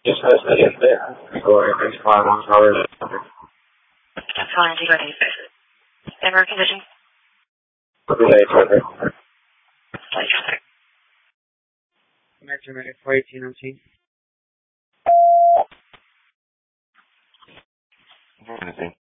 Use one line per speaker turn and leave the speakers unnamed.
Just as I get there. Go ahead and find one hour.
That's fine, take ready. Ever condition?
Relay further.
Metro 418
Anything.